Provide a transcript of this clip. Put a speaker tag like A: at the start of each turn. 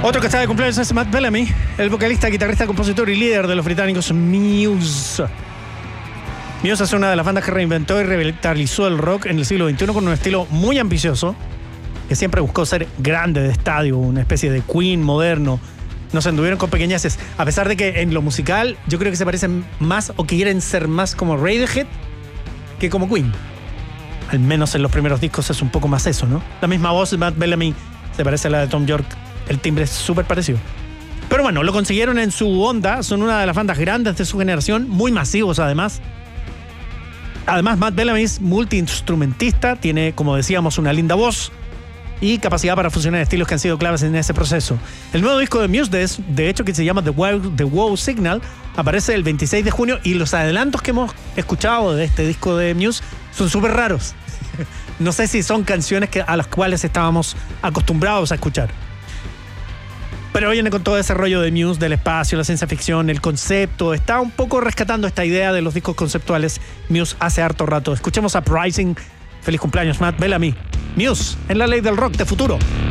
A: Otro que está de cumpleaños es Matt Bellamy, el vocalista, guitarrista, compositor y líder de los británicos Muse. Muse es una de las bandas que reinventó y revitalizó el rock en el siglo XXI con un estilo muy ambicioso, que siempre buscó ser grande de estadio, una especie de Queen moderno. No se anduvieron con pequeñaces, a pesar de que en lo musical yo creo que se parecen más o quieren ser más como Radiohead que como Queen. Al menos en los primeros discos es un poco más eso, ¿no? La misma voz de Matt Bellamy se parece a la de Tom York. El timbre es súper parecido. Pero bueno, lo consiguieron en su onda. Son una de las bandas grandes de su generación, muy masivos además. Además, Matt Bellamy es multiinstrumentista, tiene, como decíamos, una linda voz y capacidad para fusionar estilos que han sido claves en ese proceso. El nuevo disco de Muse, de hecho, que se llama The Wow Signal, aparece el 26 de junio y los adelantos que hemos escuchado de este disco de Muse son súper raros. No sé si son canciones a las cuales estábamos acostumbrados a escuchar. Pero viene con todo ese rollo de Muse, del espacio, la ciencia ficción, el concepto. Está un poco rescatando esta idea de los discos conceptuales Muse hace harto rato. Escuchemos Uprising. Feliz cumpleaños, Matt Bellamy. Muse, en la ley del rock de futuro.